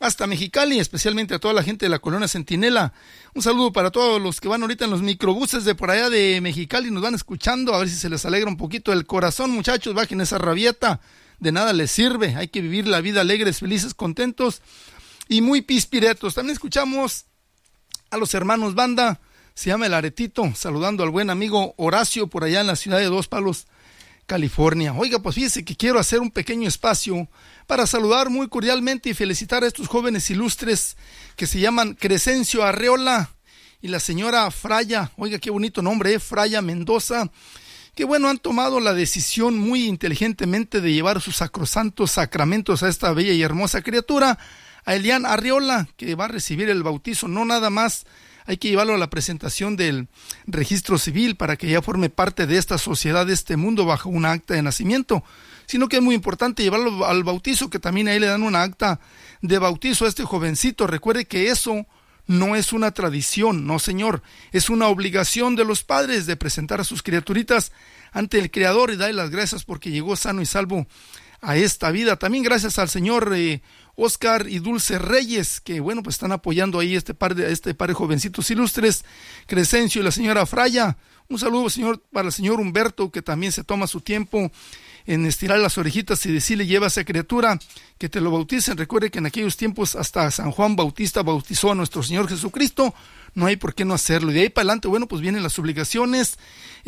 hasta Mexicali, especialmente a toda la gente de la colonia Centinela. Un saludo para todos los que van ahorita en los microbuses de por allá de Mexicali, nos van escuchando, a ver si se les alegra un poquito el corazón, muchachos, bajen esa rabieta, de nada les sirve, hay que vivir la vida alegres, felices, contentos y muy pispiretos. También escuchamos a los hermanos Banda, se llama El Aretito, saludando al buen amigo Horacio por allá en la ciudad de Dos Palos, California. Oiga, pues fíjese que quiero hacer un pequeño espacio para saludar muy cordialmente y felicitar a estos jóvenes ilustres que se llaman Crescencio Arreola y la señora Fraya. Oiga, qué bonito nombre, Fraya Mendoza, que bueno, han tomado la decisión muy inteligentemente de llevar sus sacrosantos sacramentos a esta bella y hermosa criatura, a Elian Arreola, que va a recibir el bautizo. No nada más hay que llevarlo a la presentación del registro civil para que ya forme parte de esta sociedad, de este mundo, bajo una acta de nacimiento, sino que es muy importante llevarlo al bautizo, que también ahí le dan una acta de bautizo a este jovencito. Recuerde que eso no es una tradición, no señor, es una obligación de los padres de presentar a sus criaturitas ante el Creador y darle las gracias porque llegó sano y salvo a esta vida. También gracias al señor Oscar y Dulce Reyes, que bueno, pues están apoyando ahí este par de jovencitos ilustres, Crescencio y la señora Fraya. Un saludo, señor, para el señor Humberto, que también se toma su tiempo en estirar las orejitas y decirle: lleva a esa criatura, que te lo bauticen. Recuerde que en aquellos tiempos hasta San Juan Bautista bautizó a nuestro Señor Jesucristo, no hay por qué no hacerlo. Y de ahí para adelante, bueno, pues vienen las obligaciones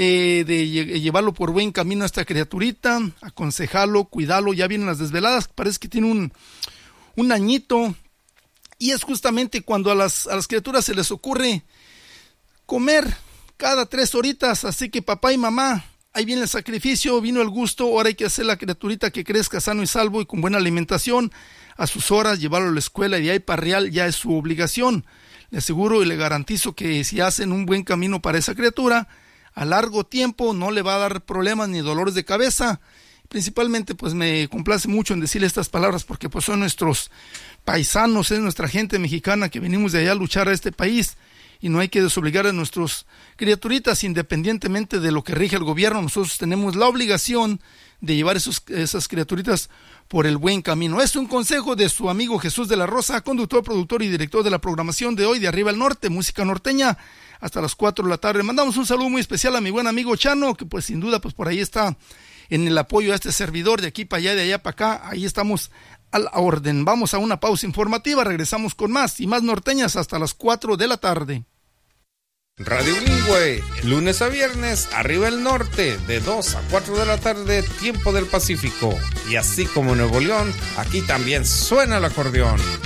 de llevarlo por buen camino a esta criaturita, aconsejarlo, cuidarlo. Ya vienen las desveladas, parece que tiene un añito, y es justamente cuando a las criaturas se les ocurre comer cada 3 horitas, así que papá y mamá, ahí viene el sacrificio, vino el gusto, ahora hay que hacer la criaturita que crezca sano y salvo y con buena alimentación, a sus horas, llevarlo a la escuela, y de ahí para real ya es su obligación. Le aseguro y le garantizo que si hacen un buen camino para esa criatura, a largo tiempo no le va a dar problemas ni dolores de cabeza. Principalmente pues me complace mucho en decirle estas palabras porque pues son nuestros paisanos, es nuestra gente mexicana que venimos de allá a luchar a este país, y no hay que desobligar a nuestros criaturitas independientemente de lo que rige el gobierno. Nosotros tenemos la obligación de llevar esas criaturitas por el buen camino. Es un consejo de su amigo Jesús de la Rosa, conductor, productor y director de la programación de hoy de Arriba al Norte, música norteña, hasta las 4 de la tarde. Mandamos un saludo muy especial a mi buen amigo Chano, que pues sin duda pues por ahí está en el apoyo a este servidor, de aquí para allá, de allá para acá. Ahí estamos a la orden. Vamos a una pausa informativa, regresamos con más y más norteñas hasta las 4 de la tarde. Radio Bilingüe, lunes a viernes, Arriba el Norte, de 2 a 4 de la tarde, tiempo del Pacífico. Y así como Nuevo León, aquí también suena el acordeón.